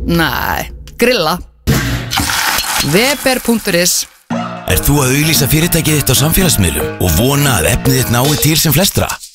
Nei, grilla. Weber.is. Ert þú að auglýsa fyrirtækið þitt á samfélagsmiðlum og vona að efnið þitt nái til sem flestra?